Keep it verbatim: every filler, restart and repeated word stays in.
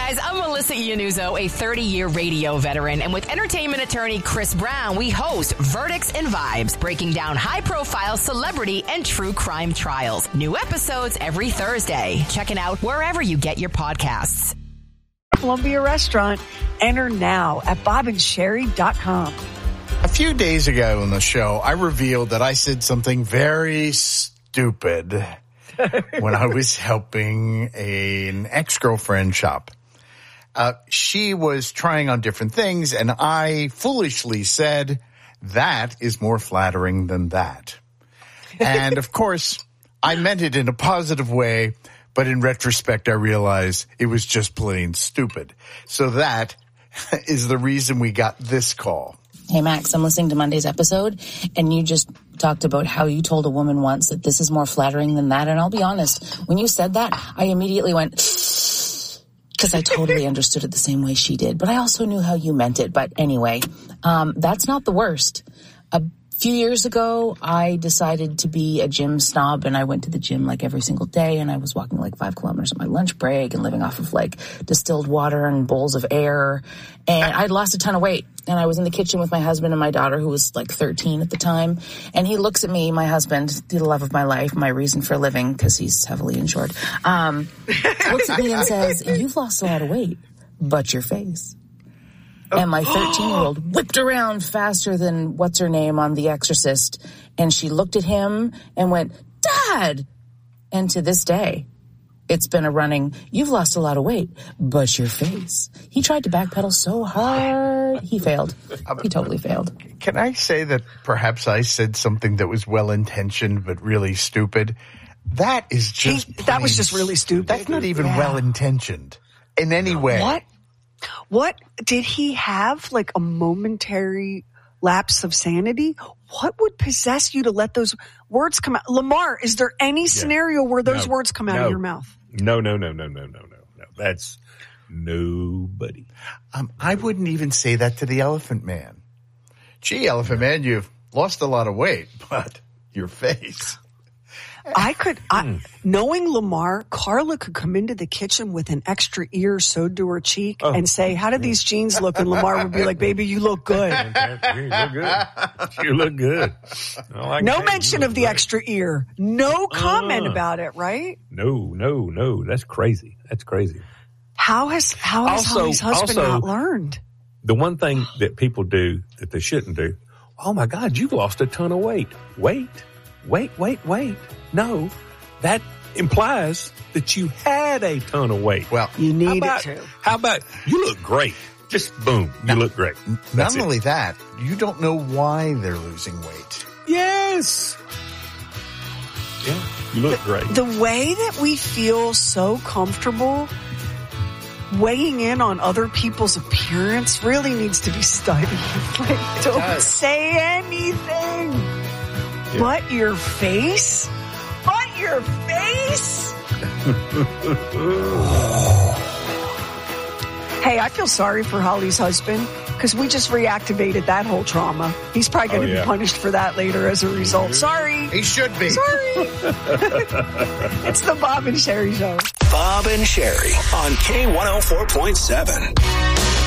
guys, I'm Melissa Iannuzzo, a thirty-year radio veteran, and with entertainment attorney Chris Brown, we host Verdicts and Vibes, breaking down high-profile celebrity and true crime trials. New episodes every Thursday. Check it out wherever you get your podcasts. Columbia Restaurant. Enter now at bob and sherry dot com. A few days ago on the show, I revealed that I said something very stupid when I was helping a, an ex-girlfriend shop. Uh, she was trying on different things, and I foolishly said, that is more flattering than that. And, of course, I meant it in a positive way, but in retrospect, I realized it was just plain stupid. So that is the reason we got this call. Hey, Max, I'm listening to Monday's episode, and you just talked about how you told a woman once that this is more flattering than that. And I'll be honest, when you said that, I immediately went, because I totally understood it the same way she did. But I also knew how you meant it. But anyway, um, that's not the worst. A few years ago, I decided to be a gym snob, and I went to the gym like every single day, and I was walking like five kilometers at my lunch break and living off of like distilled water and bowls of air. And I'd lost a ton of weight. And I was in the kitchen with my husband and my daughter, who was like thirteen at the time. And he looks at me, my husband, the love of my life, my reason for living, because he's heavily insured, um, looks at me and says, you've lost a lot of weight, but your face. And my thirteen-year-old whipped around faster than what's-her-name on The Exorcist. And she looked at him and went, Dad! And to this day, it's been a running, you've lost a lot of weight, but your face. He tried to backpedal so hard, he failed. He totally failed. Can I say that perhaps I said something that was well-intentioned but really stupid? That is just... He, that was just really stupid. That's not even yeah. well-intentioned in any way. What? What? Did he have like a momentary lapse of sanity? What would possess you to let those words come out? Lamar, is there any yeah. scenario where those no. words come out no. of your mouth? No, no, no, no, no, no, no, no. That's nobody. Um, I wouldn't even say that to the Elephant Man. Gee, Elephant Man, you've lost a lot of weight, but your face... I could, I, knowing Lamar, Carla could come into the kitchen with an extra ear sewed to her cheek oh. and say, how do these jeans look? And Lamar would be like, baby, you look good. You look good. You look good. Like no that. mention of the good. Extra ear. No comment uh, about it, right? No, no, no. That's crazy. That's crazy. How has, how has also, Holly's husband also, not learned? The one thing that people do that they shouldn't do, oh my God, you've lost a ton of weight. Wait, wait, wait, wait. No, that implies that you had a ton of weight. Well, you need about, it to. How about you look great? Just boom, you not, look great. That's not only it. that, you don't know why they're losing weight. Yes. Yeah, you look the, great. The way that we feel so comfortable weighing in on other people's appearance really needs to be studied. Like, don't does. say anything yeah. but your face. But your face? Hey, I feel sorry for Holly's husband because we just reactivated that whole trauma. He's probably going to oh, yeah. be punished for that later as a result. Sorry. He should be. Sorry. It's the Bob and Sherry Show. Bob and Sherry on K one oh four point seven.